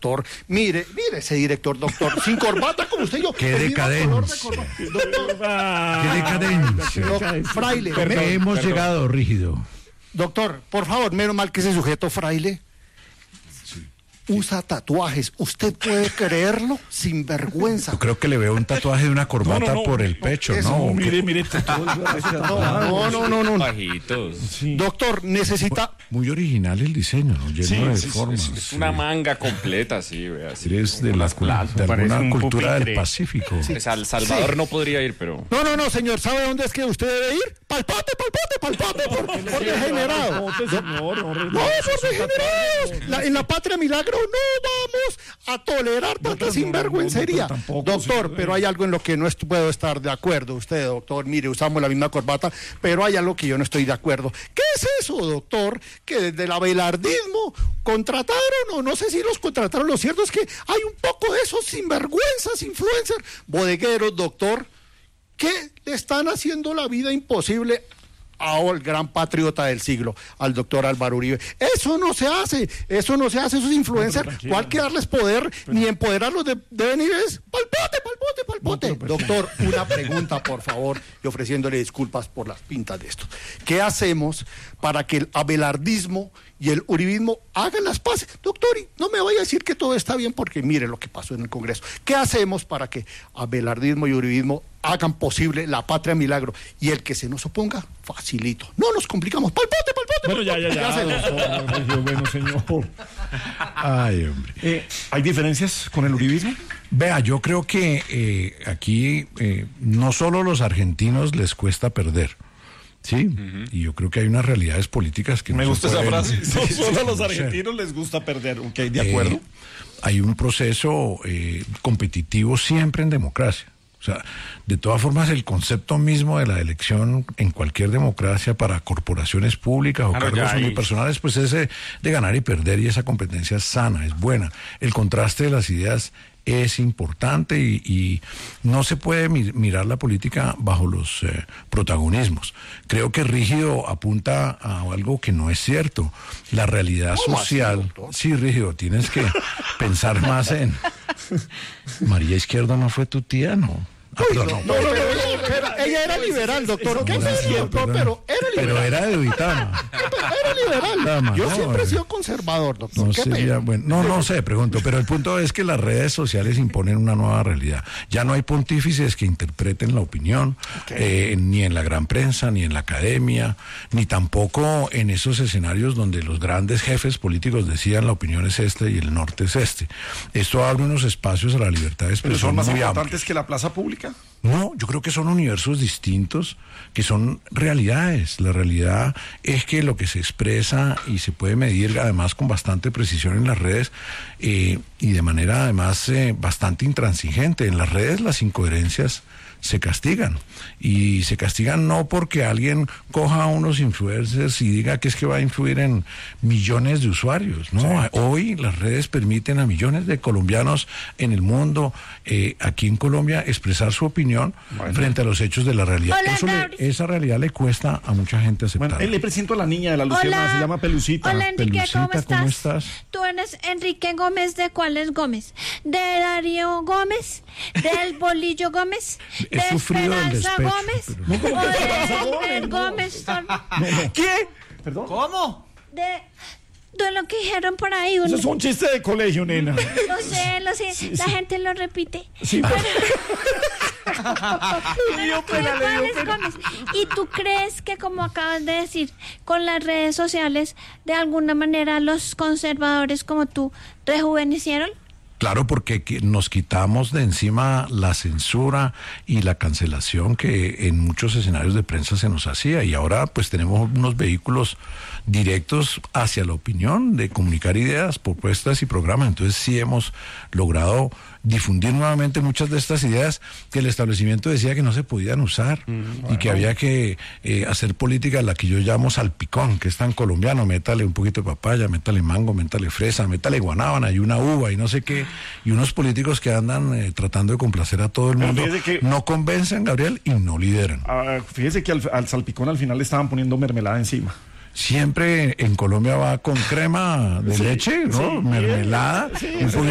doctor. Mire ese director, doctor. Sin corbata como usted y yo. ¡Qué decadencia! ¡Qué decadencia! Fraile. Hemos llegado, Rígido. Doctor, por favor, menos mal que ese sujeto fraile usa tatuajes. ¿Usted puede creerlo? Sin vergüenza. Yo creo que le veo un tatuaje de una corbata por el pecho, eso, ¿no? Mire, No. Bajitos. Sí. Doctor, necesita... Muy original el diseño, ¿no? Lleno de formas. Es una manga completa, sí, vea. Sí, Eres de alguna un cultura del pupitre. Pacífico. Pues al Salvador no podría ir, pero... No, señor, ¿sabe dónde es que usted debe ir? Palpate, por degenerado. No, señor, No, por degenerados. En la patria milagro no vamos a tolerar tanta sinvergüencería. Doctor, pero hay algo en lo que no puedo estar de acuerdo. Usted, doctor, mire, usamos la misma corbata, pero hay algo que yo no estoy de acuerdo. ¿Qué es eso, doctor? Que desde el abelardismo contrataron, o no sé si los contrataron. Lo cierto es que hay un poco de esos sinvergüenzas, influencers, bodegueros, doctor, que le están haciendo la vida imposible al gran patriota del siglo, al doctor Álvaro Uribe. Eso no se hace, esos influencers, ¿cuál que darles poder, ni empoderarlos deben ir es palpote. Doctor, una pregunta, por favor, y ofreciéndole disculpas por las pintas de esto. ¿Qué hacemos para que el abelardismo y el uribismo hagan las paces? Doctor, y no me vaya a decir que todo está bien, porque mire lo que pasó en el Congreso. ¿Qué hacemos para que abelardismo y uribismo hagan posible la patria milagro? Y el que se nos oponga, facilito. No nos complicamos. Palpote. Bueno, ya. Bueno, señor. Ay, hombre. ¿Hay diferencias con el uribismo? Vea, yo creo que aquí no solo a los argentinos les cuesta perder, ¿sí? Y yo creo que hay unas realidades políticas que Me no gusta se esa pueden... frase. No solo a los argentinos les gusta perder. Ok, de acuerdo. Hay un proceso competitivo siempre en democracia. O sea, de todas formas, el concepto mismo de la elección en cualquier democracia para corporaciones públicas o cargos unipersonales, pues es de ganar y perder, y esa competencia es sana, es buena. El contraste de las ideas es importante y no se puede mirar la política bajo los protagonismos. Creo que Rígido apunta a algo que no es cierto. La realidad social... Sí, Rígido, tienes que pensar más en... María Izquierdo no fue tu tía, ¿no? No, ella era liberal, doctor. ¿Qué es cierto? Pero era liberal. Pero era de Uitama. Era liberal. Yo siempre he sido conservador, doctor. No sería bueno. No sé, pregunto. Pero el punto es que las redes sociales imponen una nueva realidad. Ya no hay pontífices que interpreten la opinión, ni en la gran prensa, ni en la academia, ni tampoco en esos escenarios donde los grandes jefes políticos decían la opinión es esta y el norte es este. Esto abre unos espacios a la libertad de expresión. ¿Pero son más muy importantes amplios que la plaza pública? No, yo creo que son universos distintos, que son realidades. La realidad es que lo que se expresa y se puede medir además con bastante precisión en las redes y de manera además bastante intransigente. En las redes las incoherencias se castigan, y se castigan no porque alguien coja a unos influencers y diga que es que va a influir en millones de usuarios, no, sí. Hoy las redes permiten a millones de colombianos en el mundo, aquí en Colombia, expresar su opinión frente a los hechos de la realidad. Esa realidad le cuesta a mucha gente aceptar. Le presento a la niña de la Luciana, se llama Pelucita. Hola, Enrique, Pelucita, ¿cómo estás? ¿Tú eres Enrique Gómez de cuáles Gómez? ¿De Darío Gómez? ¿Del Bolillo Gómez? ¿De Esperanza Gómez? Pero... ¿O de Edgar Gómez? ¿Qué? ¿Perdón? ¿Cómo? De lo que dijeron por ahí. Eso es un chiste de colegio, nena. Lo sé. Sí, la gente lo repite. Sí, ¿Y tú crees que, como acabas de decir, con las redes sociales, de alguna manera los conservadores como tú rejuvenecieron? Claro, porque nos quitamos de encima la censura y la cancelación que en muchos escenarios de prensa se nos hacía, y ahora pues tenemos unos vehículos directos hacia la opinión, de comunicar ideas, propuestas y programas. Entonces sí hemos logrado difundir nuevamente muchas de estas ideas que el establecimiento decía que no se podían usar, y que había que hacer política, la que yo llamo salpicón, que es tan colombiano: métale un poquito de papaya, métale mango, métale fresa, métale guanábana y una uva y no sé qué, y unos políticos que andan tratando de complacer a todo el mundo, no convencen, Gabriel, y no lideran. Fíjese que al salpicón al final le estaban poniendo mermelada encima. Siempre en Colombia va con crema de leche, ¿no? Mermelada, un